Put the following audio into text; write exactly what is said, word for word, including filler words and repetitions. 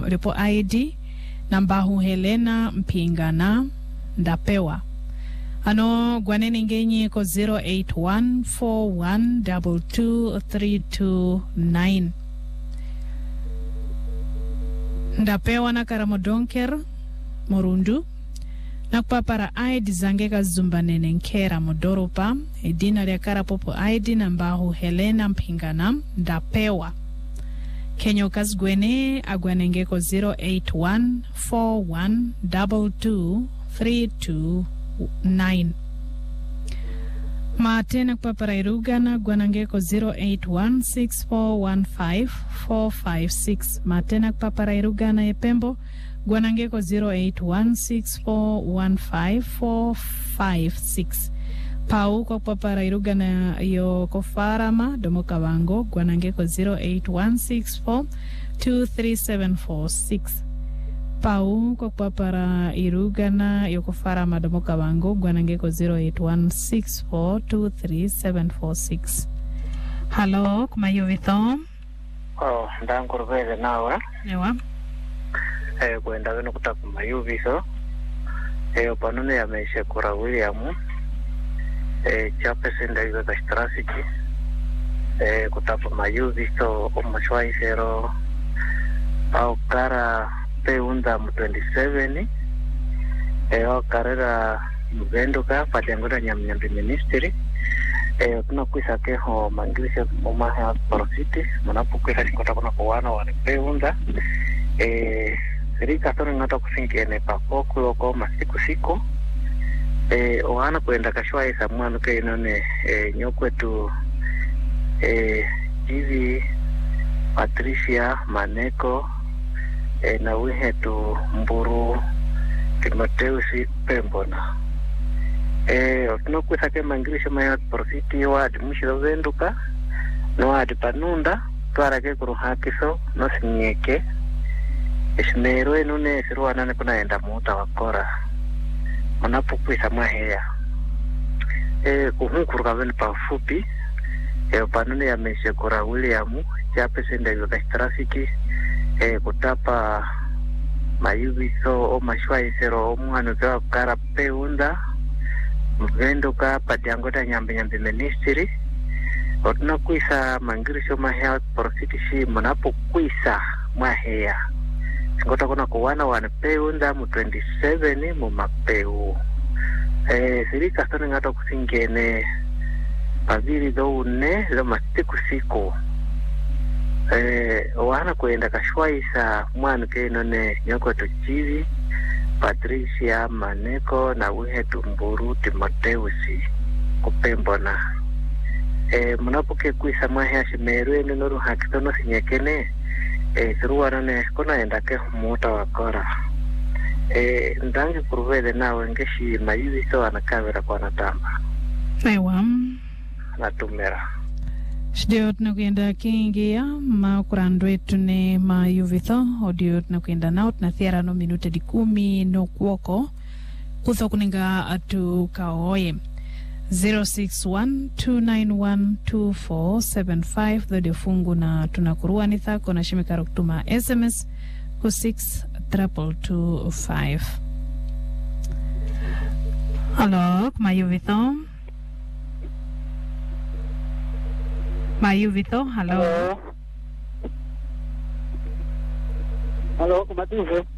ripo I D nambahu Helena Mpingana ndapewa ano gwanene ngenye ko zero eight one four one two two three two nine ndapewa na Karamodonker Morundu na kupapara I D zangeka zumbanene nkera Modoropa edina lya Karapopo I D nambahu Helena Mpingana ndapewa Kenyo Kazgwene agwanengeko zero eight one four one two two three two nine Matena kupapara Irugana gwanangeko zero eight one six four one five four five six Matena kupapara Irugana Epembo gwanangeko zero eight one six four one five four five six Pau kwa kupapara Irugana yo kofarama domoka wango gwanangeko zero eight one six four two three seven four six Pau kwa kupapara Irugana yo kofarama domoka wango gwanangeko zero eight one six four two three seven four six Hello, kuma yuvito? Oh, ndangu rubeze nawe. Ewa. Eh, kuenda wenu kutapu mayuviso. Eh, opanune ya meishe kura Williamu. Eh, chape senda hizo kashtrasiki. Eh, kutapu mayuviso omashwai sero. Au kara peunda mu twenty-seven. Eh, au karera mvenduka patiangoda nyamnyambi ministry. Eh, kuna kuisa keho mangilisha umaha porositi. Manapu kuisa nikota kuna kuwana wani peunda. Eh, Rika tono ngata kusinkene papoku loko masiku siku eh oana kwenda kashwa isa mwanu ke none eh nyokwetu eh hivi Patricia Maneko eh na wihetu Mburu Timoteusi Pembona eh otno kwisa ke mangilisha maya profiti wa admishiro venduka no adipanunda twara ke kuruhakiso no sinyeke Ismero enune siruana ne kuna enda muta wakora manapukwisa maheya eh kuhunkuruka veni pafupi eh panune ya meshe kora Williamu chape senda yo trafiki eh kutapa mayubiso o mashwai sero omwana za kara peunda mvenduka patiangoda nyambe nyambe ministry otna kuisa mangirisho maheya profiti shi manapukwisa maheya Ngota kuna kuwana wana peunda mu twenty-seven mu mapeu. Eh, sirika sana ngata kusingene paviri do une lo masiku siku. Eh, wana kuenda kashwaisa mwana ke none nyoko tuchivi Patricia Maneko na wihetu Mburu Timoteusi kupembona. Eh, munapoke kuisa mahe ashimeru ene noru hakitono sinyekene eh siruwana ne kona enda ke muta wakora eh ndangi kuruvele nawe ngeshi mayuviso anakavera kwa natamba Ewa natumera Shdiot na kuenda kingia makurando etu ne mayuvitho odiot na kuenda naut na thiara no minute di kumi no kuoko kutho kuninga atu kaoye zero six one two nine one two four seven five dhodi fungu na tunakurua nitha kona shimikaro kutuma S M S ku six two two five. Hello, Mayuvito. Mayuvito, hello. Hello, Hello, kumatuzo.